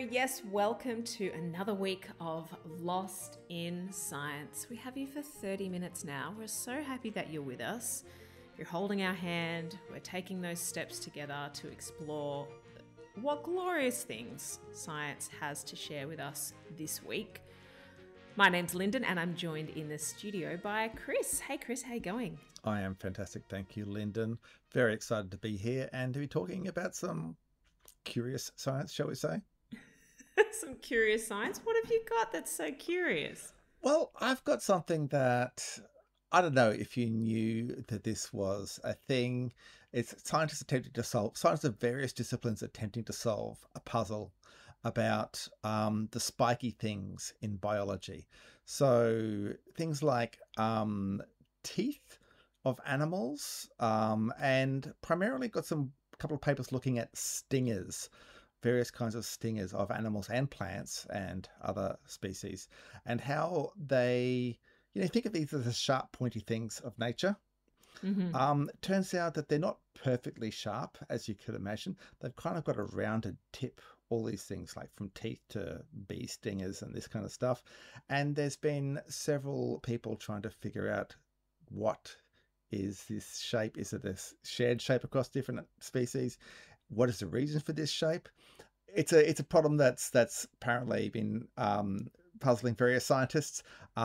Yes, welcome to another week of Lost in Science. We have you for 30 minutes now. We're so happy that you're with us. You're holding our hand. We're taking those steps together to explore what glorious things science has to share with us this week. My name's Lyndon and I'm joined in the studio by Chris. Hey Chris, how you going? I am fantastic, thank you, Lyndon. Very excited to be here and to be talking about some curious science, shall we say? Some curious science. What have you got that's so curious? Well, I've got something that I don't know if you knew that this was a thing. It's scientists of various disciplines attempting to solve a puzzle about the spiky things in biology. So things like teeth of animals, and primarily got a couple of papers looking at stingers, various kinds of stingers of animals and plants and other species, and how they, think of these as the sharp, pointy things of nature. It turns out that they're not perfectly sharp, as you could imagine. They've kind of got a rounded tip, all these things, like from teeth to bee stingers and this kind of stuff. And there's been several people trying to figure out what is this shape. Is it a shared shape across different species? What is the reason for this shape? It's a problem that's apparently been puzzling various scientists.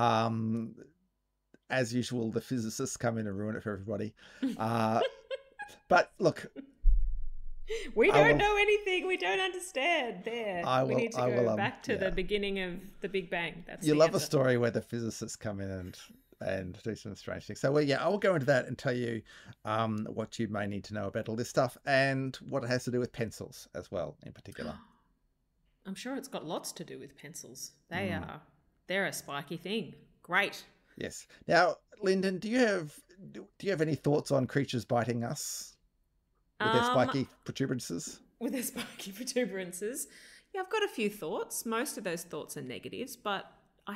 As usual, the physicists come in and ruin it for everybody. But look, we don't know anything. We don't understand. We need to go back to the beginning of the Big Bang. You love a story where the physicists come in and do some strange things. So, I will go into that and tell you what you may need to know about all this stuff and what it has to do with pencils as well, in particular. I'm sure it's got lots to do with pencils. They're a spiky thing. Great. Yes. Now, Lyndon, do you have any thoughts on creatures biting us with their spiky protuberances? With their spiky protuberances, yeah, I've got a few thoughts. Most of those thoughts are negatives, but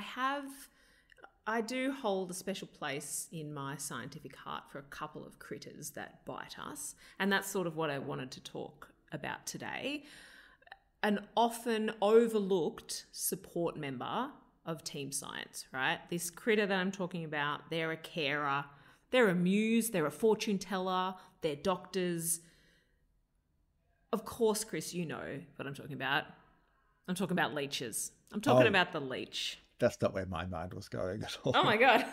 I do hold a special place in my scientific heart for a couple of critters that bite us, and that's sort of what I wanted to talk about today. An often overlooked support member of team science, right? This critter that I'm talking about, they're a carer, they're a muse, they're a fortune teller, they're doctors. Of course, Chris, you know what I'm talking about. I'm talking about leeches. I'm talking about the leech. That's not where my mind was going at all. Oh my God.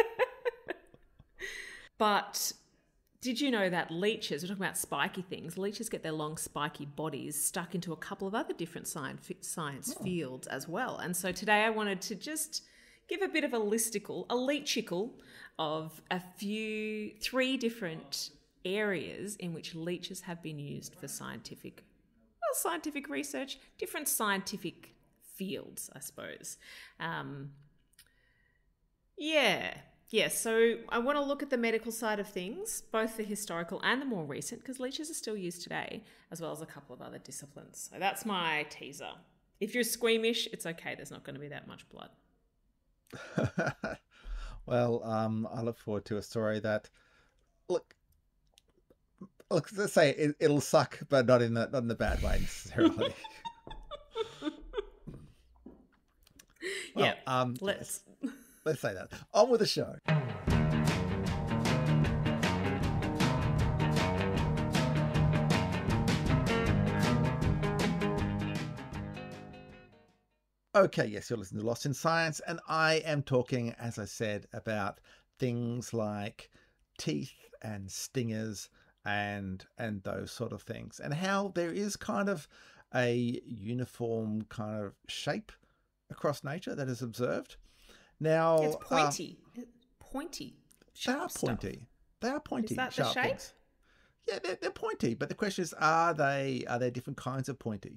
But did you know that leeches, we're talking about spiky things, leeches get their long spiky bodies stuck into a couple of other different science fields as well. And so today I wanted to just give a bit of a leachicle of three different areas in which leeches have been used for scientific research, different scientific fields, I suppose. So I want to look at the medical side of things, both the historical and the more recent, because leeches are still used today, as well as a couple of other disciplines. So that's my teaser. If you're squeamish, it's okay. There's not going to be that much blood. Well, I look forward to a story that, look, let's say it'll suck, but not in the bad way necessarily. Let's say that. On with the show. Okay, yes, you're listening to Lost in Science, and I am talking, as I said, about things like teeth and stingers and those sort of things, and how there is kind of a uniform kind of shape across nature that is observed. Now, it's pointy. Pointy. They are pointy. Stuff. They are pointy. Is that sharp the shape? Things. Yeah, they're pointy. But the question is, are they different kinds of pointy?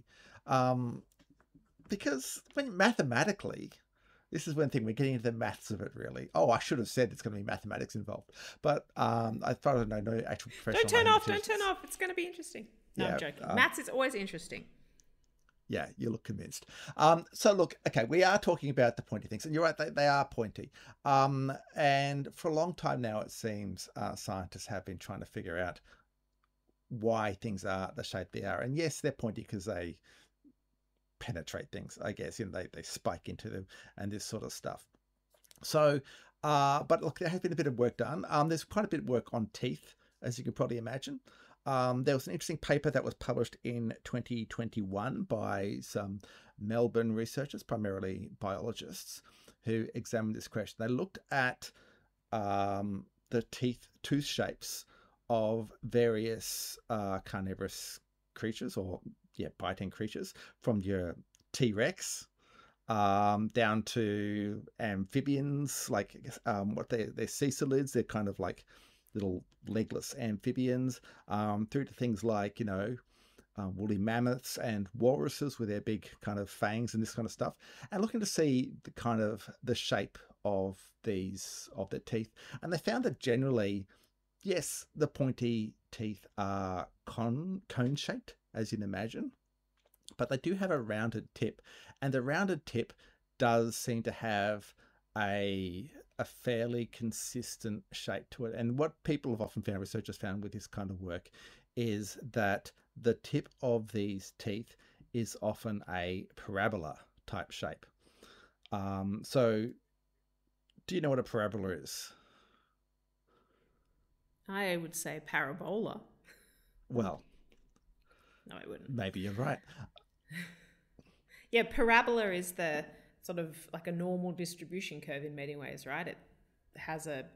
Because mathematically, this is one thing, we're getting into the maths of it, really. Oh, I should have said it's going to be mathematics involved. But I thought I know actual professional. Don't turn off. It's going to be interesting. No, I'm joking. Maths is always interesting. Yeah, you look convinced. So look, okay, we are talking about the pointy things, and you're right, they are pointy. And for a long time now, it seems scientists have been trying to figure out why things are the shape they are. And yes, they're pointy because they penetrate things, I guess. They spike into them and this sort of stuff. So, but look, there has been a bit of work done. There's quite a bit of work on teeth, as you can probably imagine. There was an interesting paper that was published in 2021 by some Melbourne researchers, primarily biologists, who examined this question. They looked at the tooth shapes of various carnivorous creatures, or biting creatures, from your T-Rex down to amphibians, like what they're caecilids. They're kind of like little legless amphibians, through to things like woolly mammoths and walruses with their big kind of fangs and this kind of stuff, and looking to see the shape of their teeth. And they found that generally, yes, the pointy teeth are cone shaped, as you'd imagine, but they do have a rounded tip, and the rounded tip does seem to have a fairly consistent shape to it. And what people have often found, researchers found with this kind of work, is that the tip of these teeth is often a parabola type shape. So do you know what a parabola is? I would say parabola. Well, no, I wouldn't. Maybe you're right. Yeah, parabola is the sort of like a normal distribution curve in many ways, right? It has a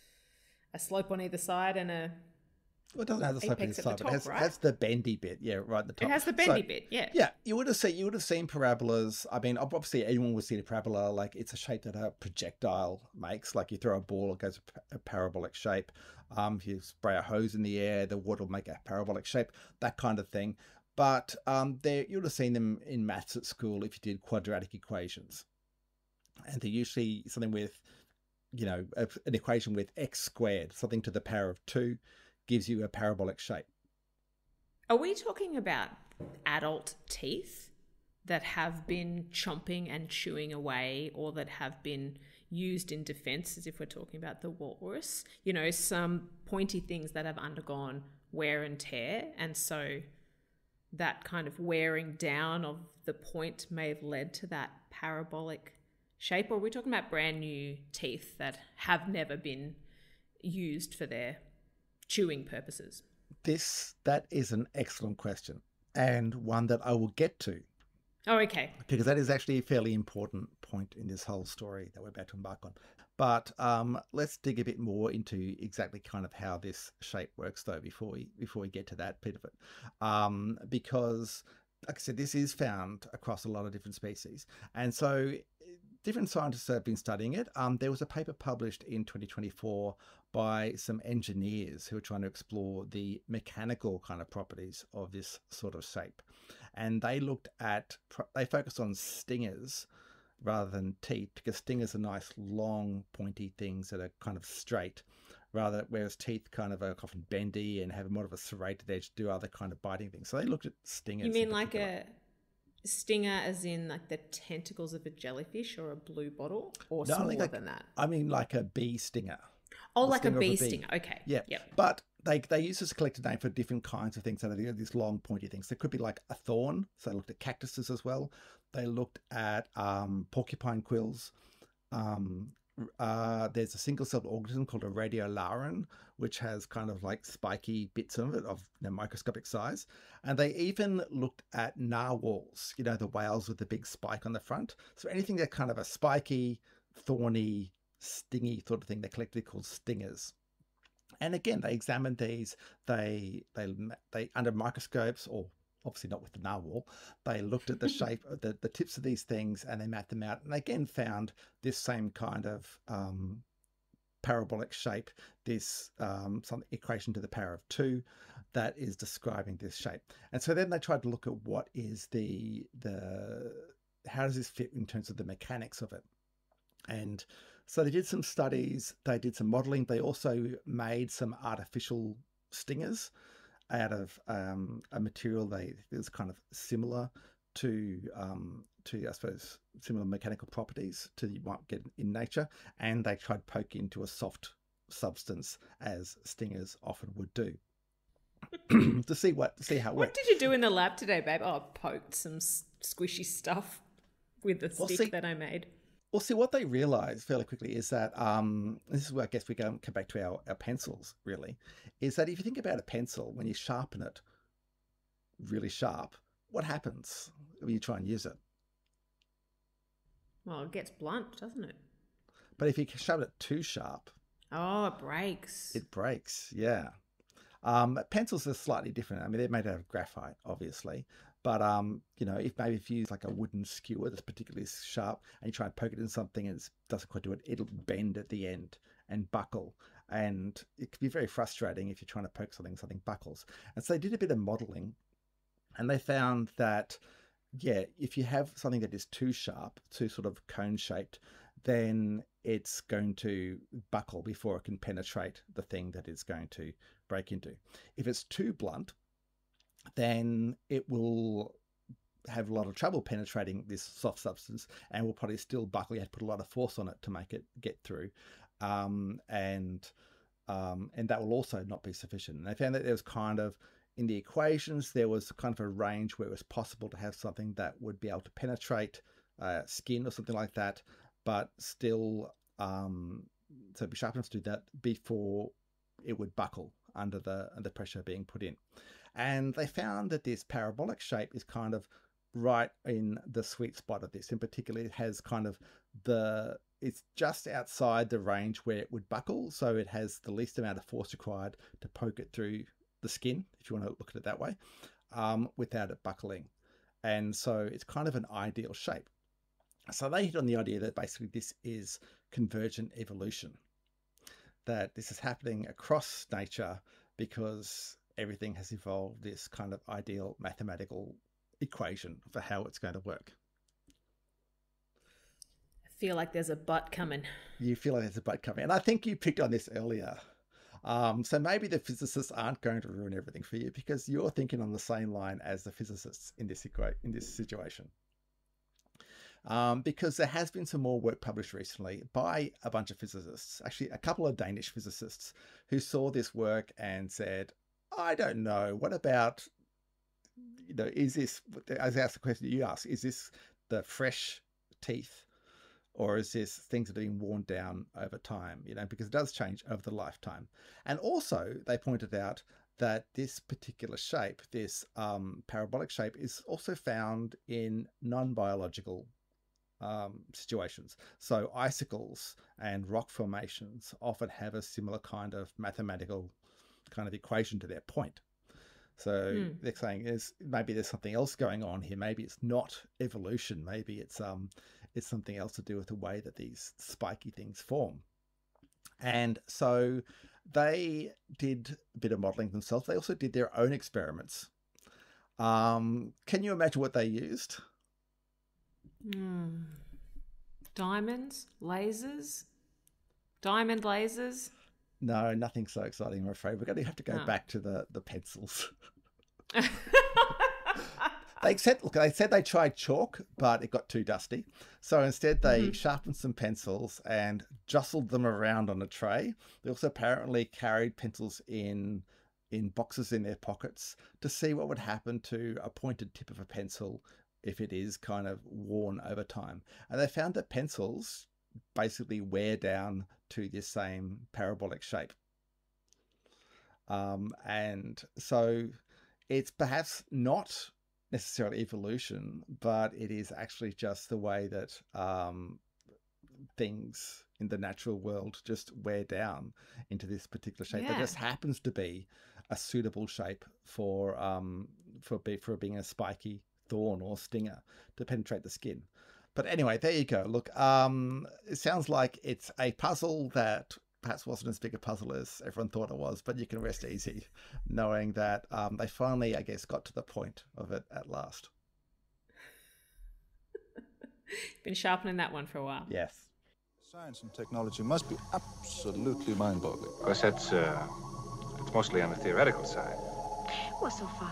slope on either side and a... Well, it doesn't have the slope on either side, but it has the bendy bit, right at the top. It has the bendy bit, yeah. Yeah, you would have seen parabolas. I mean, obviously anyone would see a parabola, like it's a shape that a projectile makes. Like you throw a ball, it goes a parabolic shape. If you spray a hose in the air, the water will make a parabolic shape, that kind of thing. But you would have seen them in maths at school if you did quadratic equations. And they're usually something with, an equation with x squared, something to the power of 2, gives you a parabolic shape. Are we talking about adult teeth that have been chomping and chewing away, or that have been used in defense, as if we're talking about the walrus? Some pointy things that have undergone wear and tear, and so that kind of wearing down of the point may have led to that parabolic shape? Or are we talking about brand new teeth that have never been used for their chewing purposes? That is an excellent question, and one that I will get to. Oh, okay. Because that is actually a fairly important point in this whole story that we're about to embark on. But let's dig a bit more into exactly kind of how this shape works, though, before we get to that bit of it. Because, like I said, this is found across a lot of different species, and so different scientists have been studying it. There was a paper published in 2024 by some engineers who are trying to explore the mechanical kind of properties of this sort of shape. And they focused on stingers rather than teeth, because stingers are nice, long, pointy things that are kind of straight, whereas teeth kind of are often bendy and have more of a serrated edge, do other kind of biting things. So they looked at stingers. You mean like a stinger as in like the tentacles of a jellyfish or a blue bottle, or smaller than that? I mean like a bee stinger. Oh, like a bee stinger. Okay. Yeah. Yep. But they use this collective name for different kinds of things. So they these long pointy things. There could be like a thorn. So they looked at cactuses as well. They looked at porcupine quills. There's a single-celled organism called a radiolaurin, which has kind of like spiky bits of it of microscopic size. And they even looked at narwhals, the whales with the big spike on the front. So anything that kind of a spiky, thorny, stingy sort of thing, they're collectively called stingers. And again, they examined these. They under microscopes, or obviously not with the narwhal, they looked at the shape of the tips of these things, and they mapped them out, and again found this same kind of parabolic shape, this some equation to the power of 2 that is describing this shape. And so then they tried to look at what is how does this fit in terms of the mechanics of it. And so they did some studies, they did some modeling, they also made some artificial stingers out of a material that was kind of similar to I suppose similar mechanical properties to you might get in nature, and they tried poking into a soft substance as stingers often would do. to see how it What worked. did you do in the lab today, babe? Oh, I poked some squishy stuff with the stick that I made. Well, see, what they realised fairly quickly is that, this is where I guess we come back to our pencils, really, is that if you think about a pencil, when you sharpen it really sharp, what happens when you try and use it? Well, it gets blunt, doesn't it? But if you sharpen it too sharp... Oh, it breaks. It breaks, yeah. Pencils are slightly different. I mean, they're made out of graphite, obviously. But, if you use like a wooden skewer that's particularly sharp and you try and poke it in something and it doesn't quite do it, it'll bend at the end and buckle. And it can be very frustrating if you're trying to poke something buckles. And so they did a bit of modeling and they found that, if you have something that is too sharp, too sort of cone-shaped, then it's going to buckle before it can penetrate the thing that it's going to break into. If it's too blunt, then it will have a lot of trouble penetrating this soft substance and will probably still buckle. You have to put a lot of force on it to make it get through. And that will also not be sufficient. And they found that there was kind of, in the equations, there was kind of a range where it was possible to have something that would be able to penetrate skin or something like that, but still, so be sharp enough to do that before it would buckle under the pressure being put in. And they found that this parabolic shape is kind of right in the sweet spot of this. In particular, it has kind of it's just outside the range where it would buckle. So it has the least amount of force required to poke it through the skin, if you want to look at it that way, without it buckling. And so it's kind of an ideal shape. So they hit on the idea that basically this is convergent evolution, that this is happening across nature because everything has evolved this kind of ideal mathematical equation for how it's going to work. I feel like there's a but coming. You feel like there's a but coming. And I think you picked on this earlier. So maybe the physicists aren't going to ruin everything for you because you're thinking on the same line as the physicists in this situation. Because there has been some more work published recently by a bunch of physicists, actually a couple of Danish physicists, who saw this work and said, I don't know, what about, is this, as I asked the question you asked, is this the fresh teeth or is this things that are being worn down over time, because it does change over the lifetime. And also they pointed out that this particular shape, this parabolic shape, is also found in non-biological situations. So icicles and rock formations often have a similar kind of mathematical kind of equation to their point. So they're saying maybe there's something else going on here. Maybe it's not evolution. Maybe it's something else to do with the way that these spiky things form. And so they did a bit of modeling themselves. They also did their own experiments. Can you imagine what they used? Diamonds, lasers, diamond lasers. No, nothing so exciting, I'm afraid. We're going to have to go back to the pencils. They said they tried chalk, but it got too dusty. So instead they sharpened some pencils and jostled them around on a tray. They also apparently carried pencils in boxes in their pockets to see what would happen to a pointed tip of a pencil if it is kind of worn over time. And they found that pencils basically wear down to this same parabolic shape. And so it's perhaps not necessarily evolution, but it is actually just the way that things in the natural world just wear down into this particular shape. That just happens to be a suitable shape for being a spiky thorn or stinger to penetrate the skin. But anyway, there you go. Look, it sounds like it's a puzzle that perhaps wasn't as big a puzzle as everyone thought it was, but you can rest easy knowing that they finally, I guess, got to the point of it at last. Been sharpening that one for a while. Yes. Science and technology must be absolutely mind-boggling. Of course, it's mostly on the theoretical side. Well, so far.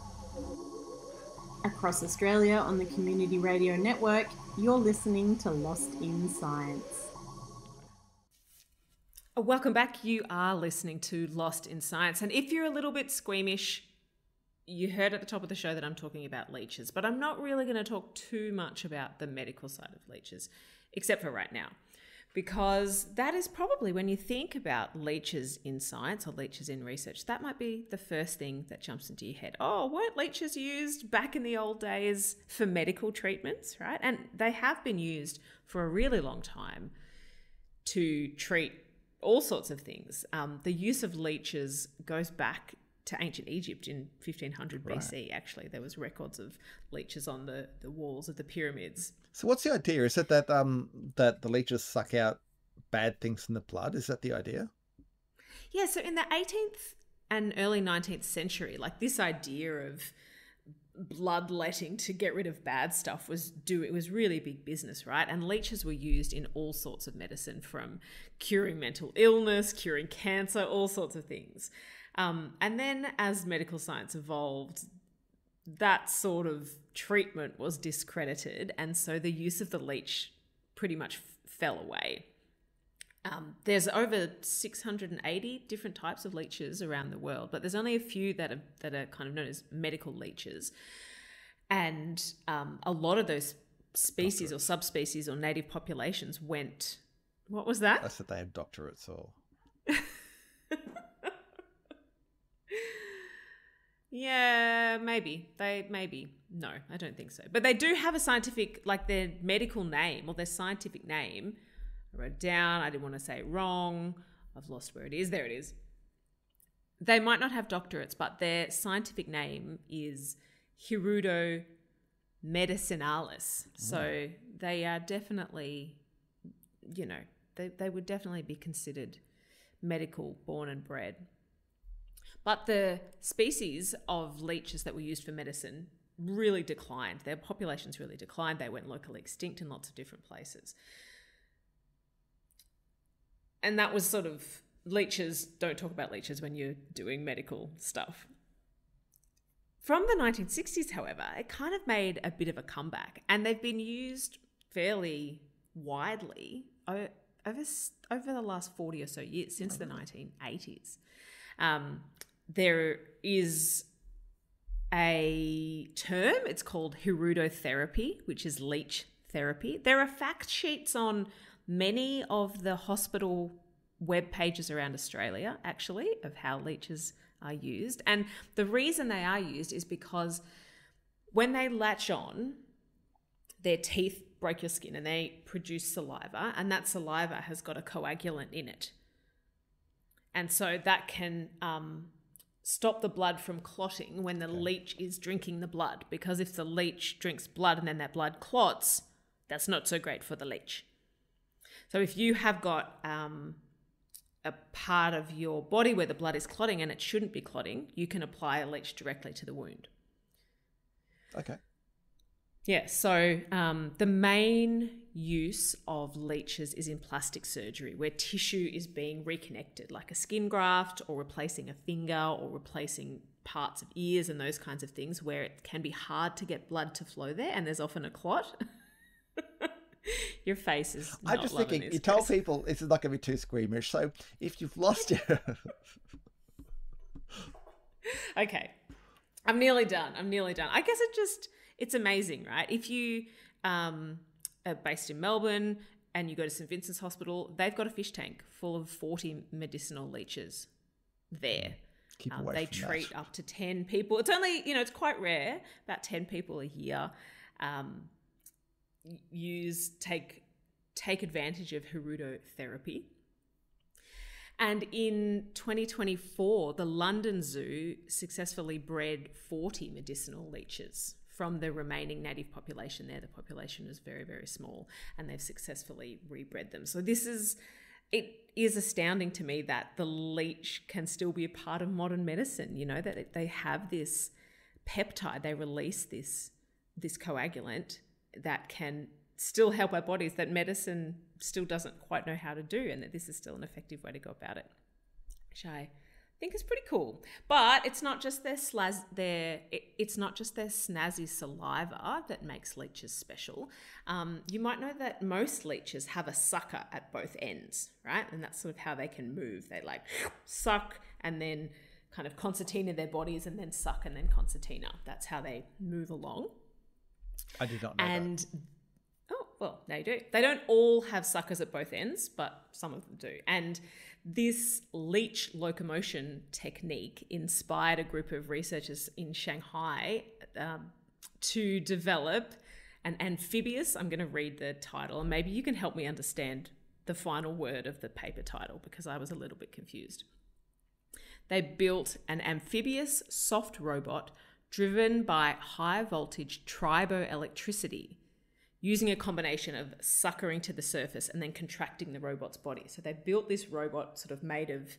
Across Australia on the Community Radio Network, you're listening to Lost in Science. Welcome back. You are listening to Lost in Science. And if you're a little bit squeamish, you heard at the top of the show that I'm talking about leeches, but I'm not really going to talk too much about the medical side of leeches, except for right now, because that is probably, when you think about leeches in science or leeches in research, that might be the first thing that jumps into your head. Oh, weren't leeches used back in the old days for medical treatments, right? And they have been used for a really long time to treat all sorts of things. The use of leeches goes back to ancient Egypt in 1500 BC, actually. There was records of leeches on the walls of the pyramids. So what's the idea? Is it that that the leeches suck out bad things from the blood? Is that the idea? Yeah, so in the 18th and early 19th century, like this idea of bloodletting to get rid of bad stuff it was really big business, right? And leeches were used in all sorts of medicine, from curing mental illness, curing cancer, all sorts of things. And then as medical science evolved, that sort of treatment was discredited, and so the use of the leech pretty much fell away. There's over 680 different types of leeches around the world, but there's only a few that are kind of known as medical leeches. And a lot of those species or subspecies or native populations went... What was that? I said they have doctorates or... Yeah, maybe. No, I don't think so. But they do have a scientific, like their medical name or their scientific name. I wrote it down. I didn't want to say it wrong. I've lost where it is. There it is. They might not have doctorates, but their scientific name is Hirudo medicinalis. So they are definitely, they would definitely be considered medical, born and bred. But the species of leeches that were used for medicine really declined. Their populations really declined. They went locally extinct in lots of different places. And that was sort of leeches. Don't talk about leeches when you're doing medical stuff. From the 1960s, however, it kind of made a bit of a comeback, and they've been used fairly widely over the last 40 or so years, since the 1980s. There is a term, it's called hirudotherapy, which is leech therapy. There are fact sheets on many of the hospital web pages around Australia, actually, of how leeches are used. And the reason they are used is because when they latch on, their teeth break your skin and they produce saliva, and that saliva has got a coagulant in it. And so that can stop the blood from clotting when the leech is drinking the blood, because if the leech drinks blood and then that blood clots, that's not so great for the leech. So if you have got a part of your body where the blood is clotting and it shouldn't be clotting, you can apply a leech directly to the wound. Okay. Yeah, so the main use of leeches is in plastic surgery, where tissue is being reconnected, like a skin graft or replacing a finger or replacing parts of ears and those kinds of things, where it can be hard to get blood to flow there and there's often a clot. Your face is not I'm just thinking, you tell people it's not going to be too squeamish, so if you've lost your... Okay, I'm nearly done. I guess it's amazing, right? If you are based in Melbourne and you go to St Vincent's Hospital, they've got a fish tank full of 40 medicinal leeches there. Keep away they from treat that. up to 10 people. It's only, it's quite rare, about 10 people a year take advantage of hirudotherapy. And in 2024, the London Zoo successfully bred 40 medicinal leeches from the remaining native population there. The population is very, very small, and they've successfully rebred them. So it is astounding to me that the leech can still be a part of modern medicine, that they have this peptide, they release this coagulant that can still help our bodies, that medicine still doesn't quite know how to do, and that this is still an effective way to go about it, which I think is pretty cool. But it's not just it's not just their snazzy saliva that makes leeches special. You might know that most leeches have a sucker at both ends, right? And that's sort of how they can move. They like suck and then kind of concertina their bodies and then suck and then concertina. That's how they move along. I did not know that. Oh, well, now you do. They don't all have suckers at both ends, but some of them do. And this leech locomotion technique inspired a group of researchers in Shanghai to develop an amphibious, I'm going to read the title, and maybe you can help me understand the final word of the paper title because I was a little bit confused. They built an amphibious soft robot driven by high voltage triboelectricity, using a combination of suckering to the surface and then contracting the robot's body. So they built this robot sort of made of,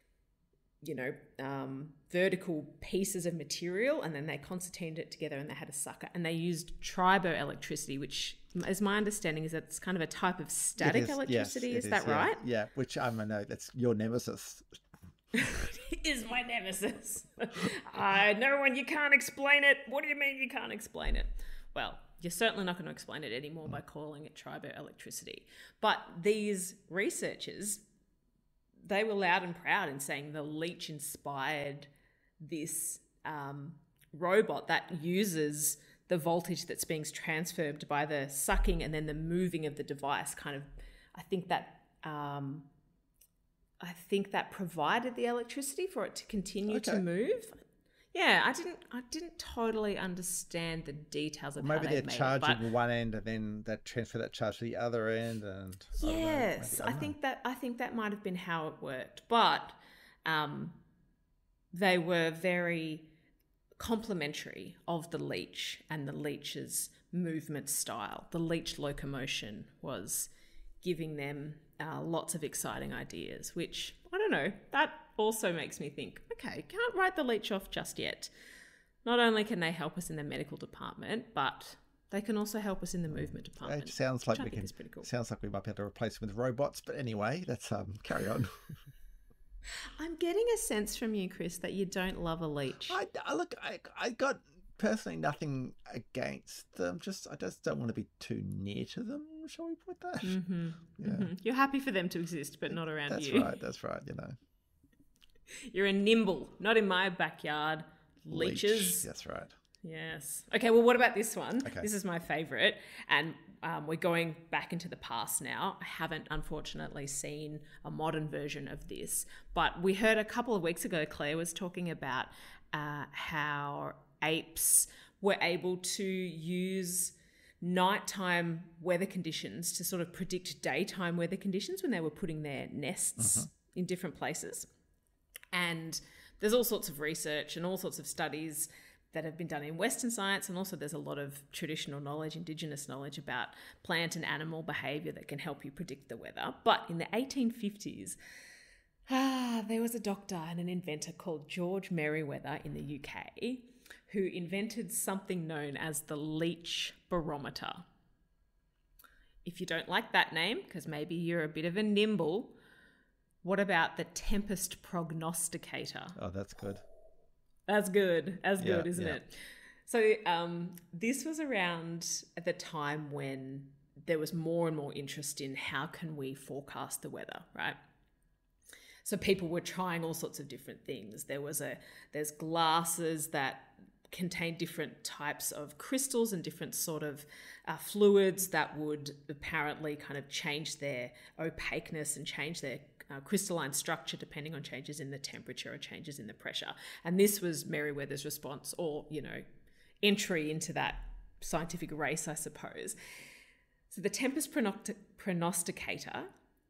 vertical pieces of material, and then they concertinaed it together and they had a sucker. And they used triboelectricity, which, as my understanding, is that it's kind of a type of static electricity. Yes, is that right? Yeah, which I know that's your nemesis. Is my nemesis. I know when you can't explain it. What do you mean you can't explain it? Well, you're certainly not going to explain it anymore by calling it triboelectricity. But these researchers, they were loud and proud in saying the leech inspired this robot that uses the voltage that's being transferred by the sucking and then the moving of the device. I think that provided the electricity for it to continue to move. Yeah, I didn't totally understand the details of how they made it. Maybe they're charging one end and then they transfer that charge to the other end. And yes, I think that might have been how it worked. But they were very complimentary of the leech and the leech's movement style. The leech locomotion was giving them lots of exciting ideas, which, I don't know, that also makes me think, okay, can't write the leech off just yet. Not only can they help us in the medical department, but they can also help us in the movement department. It sounds like cool. Sounds like we might be able to replace them with robots, but anyway, let's carry on. I'm getting a sense from you, Chris, that you don't love a leech. I got personally nothing against them. I just don't want to be too near to them. Shall we put that? Mm-hmm. Yeah. Mm-hmm. You're happy for them to exist, but not around you. That's right. You're a nimble, not in my backyard. Leeches. That's right. Yes. Okay, well, what about this one? Okay. This is my favourite, and we're going back into the past now. I haven't, unfortunately, seen a modern version of this, but we heard a couple of weeks ago, Claire was talking about how apes were able to use nighttime weather conditions to sort of predict daytime weather conditions when they were putting their nests in different places. And there's all sorts of research and all sorts of studies that have been done in Western science, and also there's a lot of traditional knowledge, indigenous knowledge about plant and animal behaviour that can help you predict the weather. But in the 1850s, there was a doctor and an inventor called George Merriweather in the UK who invented something known as the leech barometer. If you don't like that name, because maybe you're a bit of a nimble, what about the tempest prognosticator? Oh, that's good. That's good. Isn't it? So this was around at the time when there was more and more interest in how can we forecast the weather, right? So people were trying all sorts of different things. There's glasses that contain different types of crystals and different sort of fluids that would apparently kind of change their opaqueness and change their crystalline structure depending on changes in the temperature or changes in the pressure. And this was Merriweather's response, or, entry into that scientific race, I suppose. So the tempest prognosticator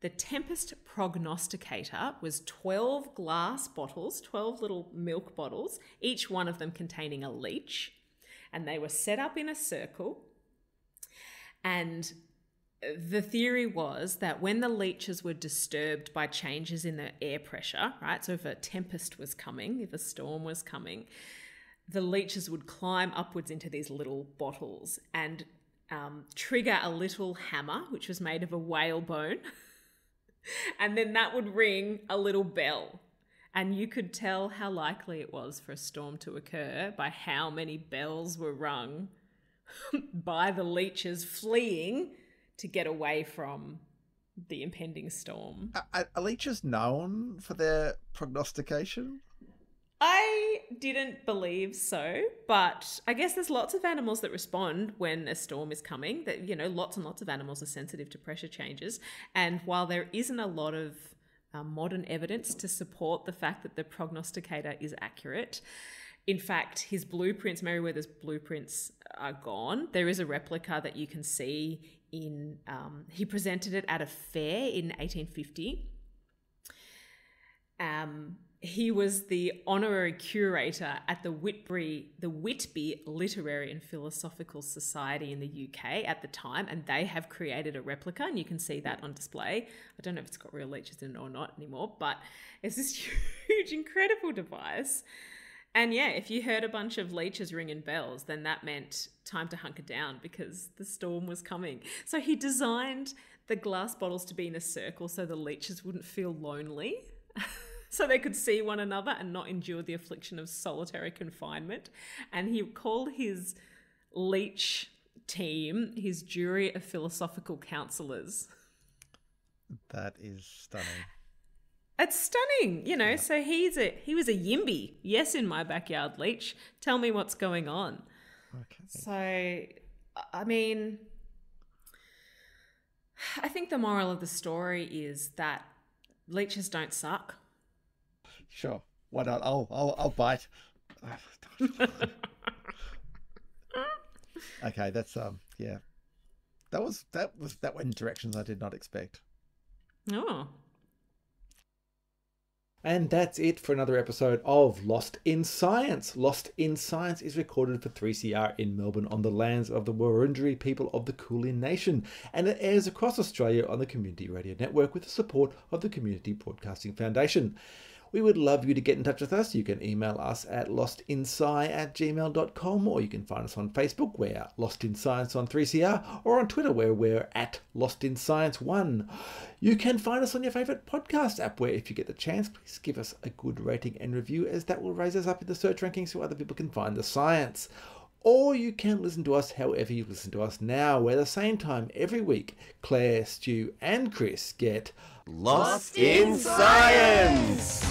was 12 glass bottles, 12 little milk bottles, each one of them containing a leech, and they were set up in a circle. And the theory was that when the leeches were disturbed by changes in the air pressure, right, so if a tempest was coming, if a storm was coming, the leeches would climb upwards into these little bottles and trigger a little hammer, which was made of a whalebone, and then that would ring a little bell. And you could tell how likely it was for a storm to occur by how many bells were rung by the leeches fleeing to get away from the impending storm. Are leeches known for their prognostication? I didn't believe so, but I guess there's lots of animals that respond when a storm is coming. That, you know, lots and lots of animals are sensitive to pressure changes. And while there isn't a lot of modern evidence to support the fact that the prognosticator is accurate, in fact, his blueprints, Merriweather's blueprints, are gone. There is a replica that you can see in. He presented it at a fair in 1850. He was the honorary curator at the Whitby Literary and Philosophical Society in the UK at the time, and they have created a replica, and you can see that on display. I don't know if it's got real leeches in it or not anymore, but it's this huge, incredible device. And yeah, if you heard a bunch of leeches ringing bells, then that meant time to hunker down because the storm was coming. So he designed the glass bottles to be in a circle so the leeches wouldn't feel lonely. So they could see one another and not endure the affliction of solitary confinement. And he called his leech team his jury of philosophical counsellors. That is stunning. It's stunning, you know. Yeah. So he was a Yimby. Yes, in my backyard, leech. Tell me what's going on. Okay. So, I mean, I think the moral of the story is that leeches don't suck. Sure. Why not? I'll bite. Okay, that's yeah. That went in directions I did not expect. Oh. And that's it for another episode of Lost in Science. Lost in Science is recorded for 3CR in Melbourne on the lands of the Wurundjeri people of the Kulin Nation, and it airs across Australia on the Community Radio Network with the support of the Community Broadcasting Foundation. We would love you to get in touch with us. You can email us at lostinsci@gmail.com, or you can find us on Facebook, we're Lost in Science on 3CR, or on Twitter, where we're at Lost in Science 1. You can find us on your favourite podcast app, where if you get the chance, please give us a good rating and review, as that will raise us up in the search rankings so other people can find the science. Or you can listen to us however you listen to us now, where at the same time every week, Claire, Stu and Chris get Lost in Science!